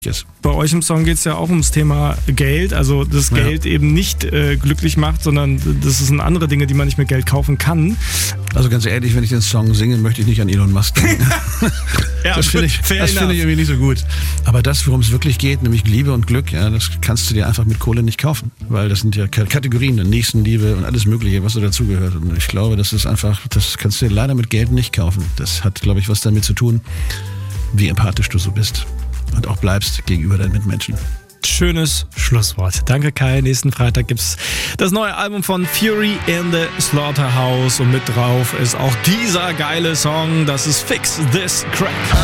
ist. Bei euch im Song geht es ja auch ums Thema Geld, also dass Geld eben nicht glücklich macht, sondern das sind andere Dinge, die man nicht mit Geld kaufen kann. Also ganz ehrlich, wenn ich den Song singe, möchte ich nicht an Elon Musk denken. Ja, das finde ich irgendwie nicht so gut. Aber das, worum es wirklich geht, nämlich Liebe und Glück, ja, das kannst du dir einfach mit Kohle nicht kaufen. Weil das sind ja Kategorien, Nächstenliebe und alles Mögliche, was so dazugehört. Und ich glaube, das ist einfach, das kannst du dir leider mit Geld nicht kaufen. Das hat, glaube ich, was damit zu tun, wie empathisch du so bist. Und auch bleibst gegenüber deinen Mitmenschen. Schönes Schlusswort. Danke, Kai. Nächsten Freitag gibt's das neue Album von Fury in the Slaughterhouse und mit drauf ist auch dieser geile Song. Das ist Fix This Crack.